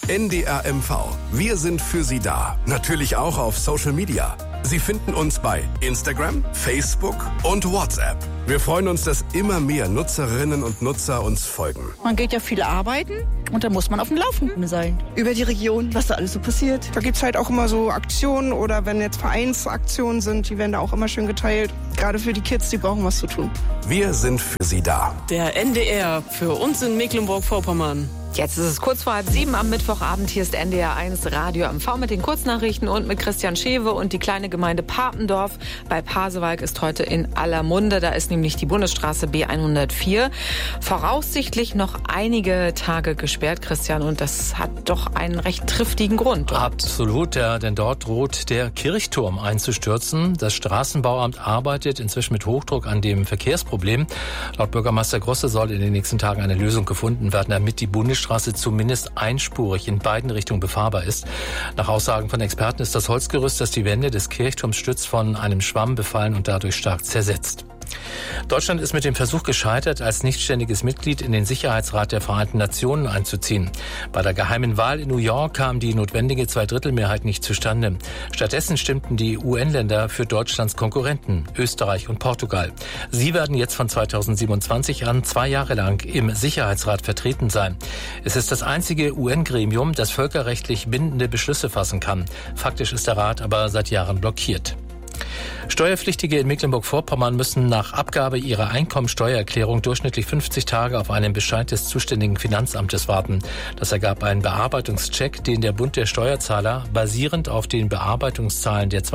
NDR MV. Wir sind für Sie da. Natürlich auch auf Social Media. Sie finden uns bei Instagram, Facebook und WhatsApp. Wir freuen uns, dass immer mehr Nutzerinnen und Nutzer uns folgen. Man geht ja viel arbeiten und da muss man auf dem Laufenden sein. Über die Region, was da alles so passiert. Da gibt's halt auch immer so Aktionen oder wenn jetzt Vereinsaktionen sind, die werden da auch immer schön geteilt. Gerade für die Kids, die brauchen was zu tun. Wir sind für Sie da. Der NDR für uns in Mecklenburg-Vorpommern. Jetzt ist es kurz vor 6:30 am Mittwochabend. Hier ist NDR 1 Radio MV mit den Kurznachrichten und mit Christian Schewe und die kleine Gemeinde Papendorf bei Pasewalk ist heute in aller Munde. Da ist nämlich die Bundesstraße B104 voraussichtlich noch einige Tage gesperrt, Christian, und das hat doch einen recht triftigen Grund. Absolut, ja, denn dort droht der Kirchturm einzustürzen. Das Straßenbauamt arbeitet inzwischen mit Hochdruck an dem Verkehrsproblem. Laut Bürgermeister Grosse soll in den nächsten Tagen eine Lösung gefunden werden, damit die Bundesstraße zumindest einspurig in beiden Richtungen befahrbar ist. Nach Aussagen von Experten ist das Holzgerüst, das die Wände des Kirchturms stützt, von einem Schwamm befallen und dadurch stark zersetzt. Deutschland ist mit dem Versuch gescheitert, als nichtständiges Mitglied in den Sicherheitsrat der Vereinten Nationen einzuziehen. Bei der geheimen Wahl in New York kam die notwendige Zweidrittelmehrheit nicht zustande. Stattdessen stimmten die UN-Länder für Deutschlands Konkurrenten, Österreich und Portugal. Sie werden jetzt von 2027 an 2 Jahre lang im Sicherheitsrat vertreten sein. Es ist das einzige UN-Gremium, das völkerrechtlich bindende Beschlüsse fassen kann. Faktisch ist der Rat aber seit Jahren blockiert. Steuerpflichtige in Mecklenburg-Vorpommern müssen nach Abgabe ihrer Einkommensteuererklärung durchschnittlich 50 Tage auf einen Bescheid des zuständigen Finanzamtes warten. Das ergab einen Bearbeitungscheck, den der Bund der Steuerzahler basierend auf den Bearbeitungszahlen der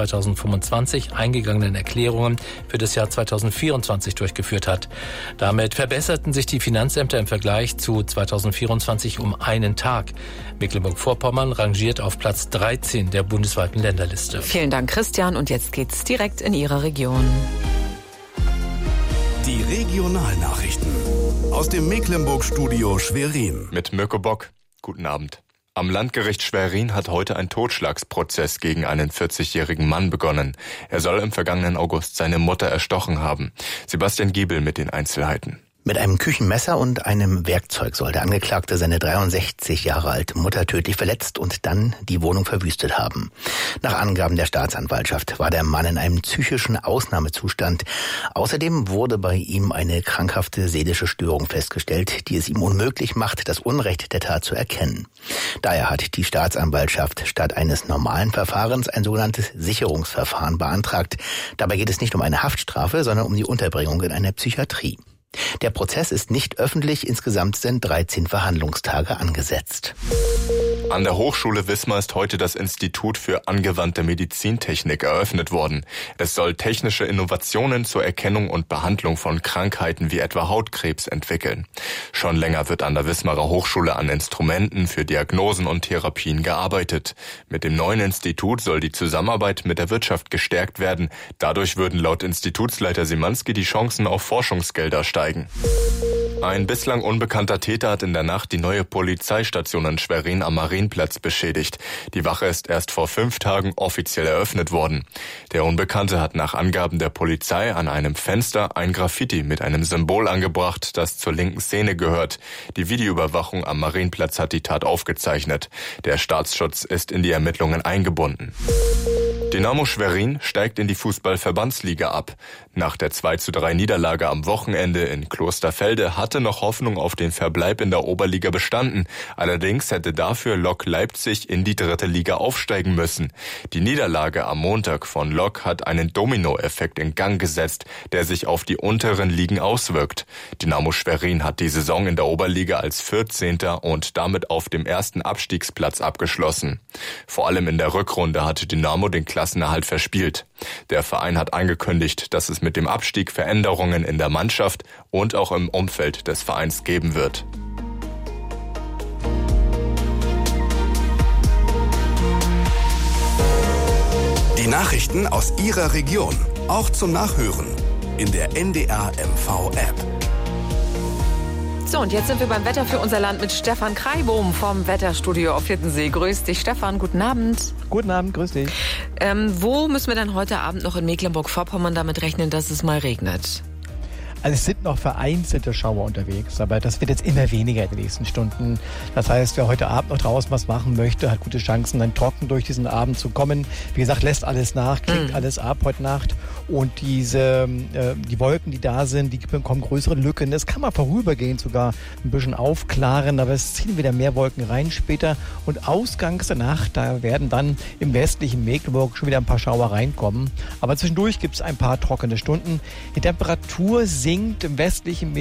2025 eingegangenen Erklärungen für das Jahr 2024 durchgeführt hat. Damit verbesserten sich die Finanzämter im Vergleich zu 2024 um einen Tag. Mecklenburg-Vorpommern rangiert auf Platz 13 der bundesweiten Länderliste. Vielen Dank, Christian. Und jetzt geht's direkt in Ihre Region. Die Regionalnachrichten aus dem Mecklenburg-Studio Schwerin. Mit Mirko Bock. Guten Abend. Am Landgericht Schwerin hat heute ein Totschlagsprozess gegen einen 40-jährigen Mann begonnen. Er soll im vergangenen August seine Mutter erstochen haben. Sebastian Giebel mit den Einzelheiten. Mit einem Küchenmesser und einem Werkzeug soll der Angeklagte seine 63 Jahre alte Mutter tödlich verletzt und dann die Wohnung verwüstet haben. Nach Angaben der Staatsanwaltschaft war der Mann in einem psychischen Ausnahmezustand. Außerdem wurde bei ihm eine krankhafte seelische Störung festgestellt, die es ihm unmöglich macht, das Unrecht der Tat zu erkennen. Daher hat die Staatsanwaltschaft statt eines normalen Verfahrens ein sogenanntes Sicherungsverfahren beantragt. Dabei geht es nicht um eine Haftstrafe, sondern um die Unterbringung in einer Psychiatrie. Der Prozess ist nicht öffentlich, insgesamt sind 13 Verhandlungstage angesetzt. An der Hochschule Wismar ist heute das Institut für angewandte Medizintechnik eröffnet worden. Es soll technische Innovationen zur Erkennung und Behandlung von Krankheiten wie etwa Hautkrebs entwickeln. Schon länger wird an der Wismarer Hochschule an Instrumenten für Diagnosen und Therapien gearbeitet. Mit dem neuen Institut soll die Zusammenarbeit mit der Wirtschaft gestärkt werden. Dadurch würden laut Institutsleiter Simanski die Chancen auf Forschungsgelder steigen. Ein bislang unbekannter Täter hat in der Nacht die neue Polizeistation in Schwerin am Marienplatz beschädigt. Die Wache ist erst vor 5 Tagen offiziell eröffnet worden. Der Unbekannte hat nach Angaben der Polizei an einem Fenster ein Graffiti mit einem Symbol angebracht, das zur linken Szene gehört. Die Videoüberwachung am Marienplatz hat die Tat aufgezeichnet. Der Staatsschutz ist in die Ermittlungen eingebunden. Dynamo Schwerin steigt in die Fußball-Verbandsliga ab. Nach der 2:3 Niederlage am Wochenende in Klosterfelde hatte noch Hoffnung auf den Verbleib in der Oberliga bestanden. Allerdings hätte dafür Lok Leipzig in die 3. Liga aufsteigen müssen. Die Niederlage am Montag von Lok hat einen Dominoeffekt in Gang gesetzt, der sich auf die unteren Ligen auswirkt. Dynamo Schwerin hat die Saison in der Oberliga als 14. und damit auf dem ersten Abstiegsplatz abgeschlossen. Vor allem in der Rückrunde hatte Dynamo den Klassenerhalt verspielt. Der Verein hat angekündigt, dass es mit dem Abstieg Veränderungen in der Mannschaft und auch im Umfeld des Vereins geben wird. Die Nachrichten aus Ihrer Region, auch zum Nachhören in der NDR MV App. So, und jetzt sind wir beim Wetter für unser Land mit Stefan Kreibohm vom Wetterstudio auf Hiddensee. Grüß dich, Stefan. Guten Abend. Guten Abend, grüß dich. Wo müssen wir dann heute Abend noch in Mecklenburg-Vorpommern damit rechnen, dass es mal regnet? Also es sind noch vereinzelte Schauer unterwegs, aber das wird jetzt immer weniger in den nächsten Stunden. Das heißt, wer heute Abend noch draußen was machen möchte, hat gute Chancen, dann trocken durch diesen Abend zu kommen. Wie gesagt, lässt alles nach, klingt alles ab heute Nacht. Und die Wolken, die da sind, die bekommen größere Lücken. Das kann man vorübergehend sogar ein bisschen aufklaren, aber es ziehen wieder mehr Wolken rein später. Und ausgangs der Nacht, da werden dann im westlichen Mecklenburg schon wieder ein paar Schauer reinkommen. Aber zwischendurch gibt es ein paar trockene Stunden. Die Temperatur sinkt im westlichen